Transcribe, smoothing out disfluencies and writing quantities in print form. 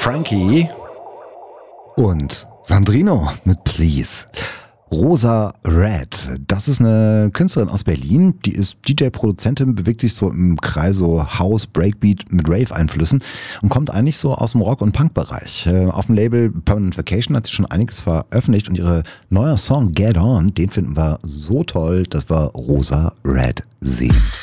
Frankie und Sandrino mit Please. Rosa Red, das ist eine Künstlerin aus Berlin, die ist DJ-Produzentin, bewegt sich so im Kreis so House, Breakbeat mit Rave-Einflüssen und kommt eigentlich so aus dem Rock- und Punk-Bereich. Auf dem Label Permanent Vacation hat sie schon einiges veröffentlicht und ihre neuer Song Get On, den finden wir so toll, dass wir Rosa Red sehen.